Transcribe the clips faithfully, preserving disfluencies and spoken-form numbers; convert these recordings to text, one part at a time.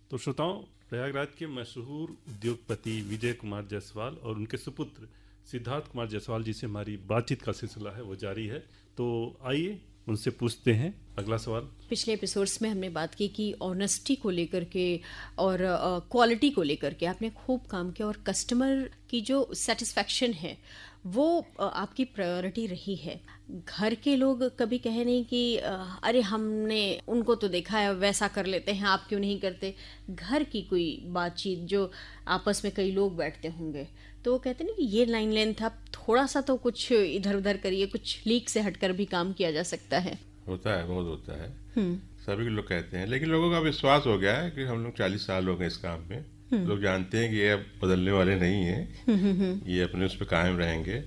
तो श्रोताओं, प्रयागराज के मशहूर उद्योगपति विजय कुमार जायसवाल और उनके सुपुत्र सिद्धार्थ कुमार जायसवाल जी से हमारी बातचीत का सिलसिला है वो जारी है। तो आइए उनसे पूछते हैं अगला सवाल। पिछले एपिसोड्स में हमने बात की कि ऑनेस्टी को लेकर के और क्वालिटी को लेकर के आपने खूब काम किया और कस्टमर की जो सेटिस्फैक्शन है वो uh, आपकी प्रायोरिटी रही है। घर के लोग कभी कहे नहीं कि uh, अरे हमने उनको तो देखा है वैसा कर लेते हैं, आप क्यों नहीं करते। घर की कोई बातचीत जो आपस में कई लोग बैठते होंगे तो वो कहते नहीं कि ये लाइन लेंथ आप थोड़ा सा तो कुछ इधर उधर करिए, कुछ लीक से हटकर भी काम किया जा सकता है। होता है, बहुत होता है, सभी लोग कहते हैं, लेकिन लोगों का विश्वास हो गया है कि हम लोग चालीस साल हो गए इस काम में। लोग जानते हैं कि ये अब बदलने वाले नहीं हैं, ये अपने उस पर कायम रहेंगे।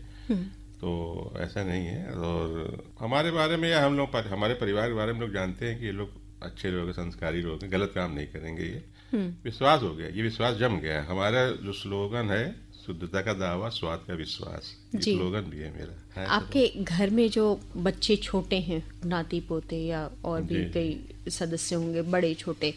तो ऐसा नहीं है। और हमारे बारे में या हम लोग हमारे परिवार के बारे में लोग जानते हैं कि ये लोग अच्छे लोग हैं, संस्कारी लोग हैं, गलत काम नहीं करेंगे। ये विश्वास हो गया, ये विश्वास जम गया। हमारा जो स्लोगन है, शुद्धता का दावा, स्वाद का विश्वास, ये स्लोगन भी है मेरा। है आपके घर में जो बच्चे छोटे हैं, नाती पोते या और भी कई सदस्य होंगे बड़े छोटे,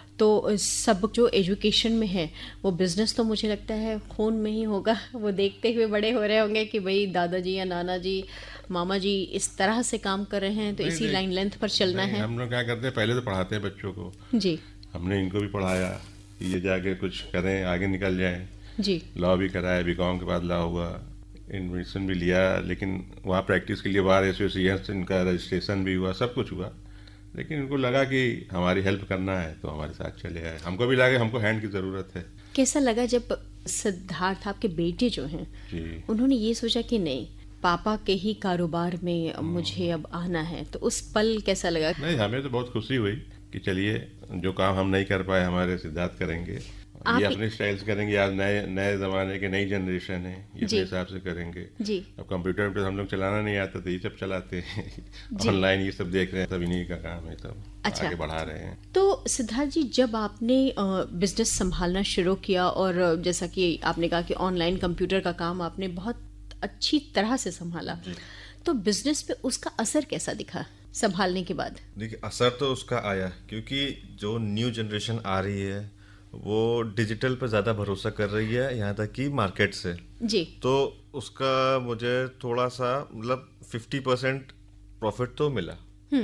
तो सब जो एजुकेशन में है वो बिजनेस तो मुझे लगता है खून में ही होगा। वो देखते हुए बड़े हो रहे होंगे कि भाई दादाजी या नाना जी, मामा जी इस तरह से काम कर रहे हैं तो इसी लाइन लेंथ पर चलना है। हम लोग क्या करते हैं, पहले तो पढ़ाते हैं बच्चों को जी। हमने इनको भी पढ़ाया कि ये जाके कुछ करें, आगे निकल जाएं जी। लॉ भी कराया, बीकॉम के बाद लॉ हुआ, एडमिशन भी लिया, लेकिन वहाँ प्रैक्टिस के लिए बार एसोसिएशन का रजिस्ट्रेशन भी हुआ, सब कुछ हुआ। लेकिन उनको लगा कि हमारी हेल्प करना है तो हमारे साथ चले आए। हमको भी लगा हमको हैंड की ज़रूरत है। कैसा लगा जब सिद्धार्थ आपके बेटे जो हैं उन्होंने ये सोचा कि नहीं, पापा के ही कारोबार में मुझे अब आना है, तो उस पल कैसा लगा? नहीं, हमें तो बहुत खुशी हुई कि चलिए जो काम हम नहीं कर पाए हमारे सिद्धार्थ करेंगे, ये अपने स्टाइल से करेंगे। आज नए नए जमाने के नई जनरेशन है, ये अपने हिसाब से करेंगे जी। अब कंप्यूटर पे हम लोग चलाना नहीं आता तो ये सब चलाते हैं, ऑनलाइन ये सब देख रहे हैं, सब इन्हीं का काम है, सब अच्छा। आगे बढ़ा रहे हैं। तो सिद्धार्थ जी, जब आपने बिजनेस संभालना शुरू किया और जैसा कि आपने कहा कि ऑनलाइन कंप्यूटर का काम आपने बहुत अच्छी तरह से संभाला, तो बिजनेस पे उसका असर कैसा दिखा संभालने के बाद? देखिए, असर तो उसका आया क्योंकि जो न्यू जनरेशन आ रही है वो डिजिटल पर ज़्यादा भरोसा कर रही है, यहाँ तक कि मार्केट से जी। तो उसका मुझे थोड़ा सा मतलब फिफ्टी परसेंट प्रॉफिट तो मिला।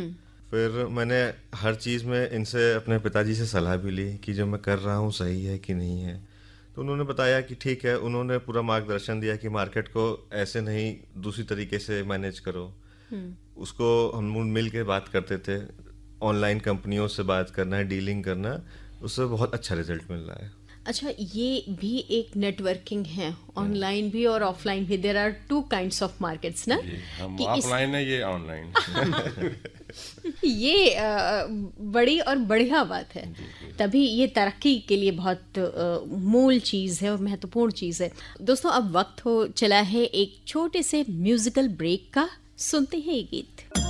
फिर मैंने हर चीज़ में इनसे, अपने पिताजी से सलाह भी ली कि जो मैं कर रहा हूँ सही है कि नहीं है। तो उन्होंने बताया कि ठीक है, उन्होंने पूरा मार्गदर्शन दिया कि मार्केट को ऐसे नहीं, दूसरी तरीके से मैनेज करो। उसको हम मिल के बात करते थे, ऑनलाइन कंपनियों से बात करना है, डीलिंग करना, उससे बहुत अच्छा रिजल्ट मिल रहा है। अच्छा, ये भी एक नेटवर्किंग है, ऑनलाइन भी और ऑफलाइन भी। There are two kinds of markets ना, हम ऑफलाइन है, ये ऑनलाइन ये आ, बड़ी और बढ़िया बात है। तभी ये तरक्की के लिए बहुत आ, मूल चीज़ है और महत्वपूर्ण चीज़ है। दोस्तों, अब वक्त हो चला है एक छोटे से म्यूजिकल ब्रेक का। सुनते हैं ये गीत।